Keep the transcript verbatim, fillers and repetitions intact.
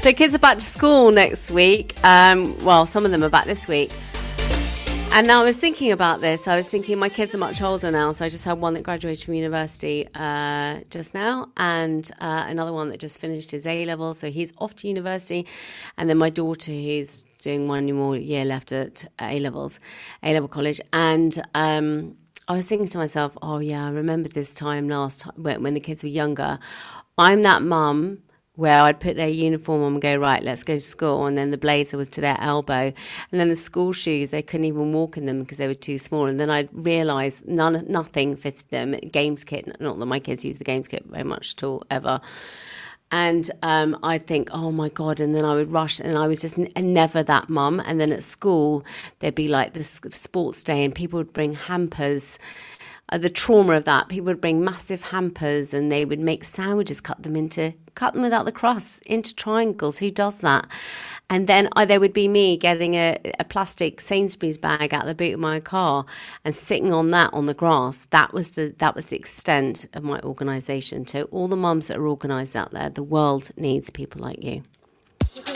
So kids are back to school next week. Um, well, some of them are back this week. And now I was thinking about this. I was thinking my kids are much older now. So I just had one that graduated from university uh, just now, and uh, another one that just finished his A-level. So he's off to university. And then my daughter, who's doing one more year left at A-levels, A-level college. And um, I was thinking to myself, oh, yeah, I remember this time last time when, when the kids were younger. I'm that mum where I'd put their uniform on and go, right, let's go to school. And then the blazer was to their elbow. And then the school shoes, they couldn't even walk in them because they were too small. And then I'd realise none, nothing fitted them. Games kit, not that my kids use the games kit very much at all, ever. And um, I'd think, oh, my God. And then I would rush. And I was just n- never that mum. And then at school, there'd be like this sports day and people would bring hampers. Uh, the trauma of that, people would bring massive hampers and they would make sandwiches, cut them into, cut them without the crust, into triangles. Who does that? And then I, there would be me getting a, a plastic Sainsbury's bag out of the boot of my car and sitting on that on the grass. That was the that was the extent of my organisation. So all the mums that are organised out there, the world needs people like you.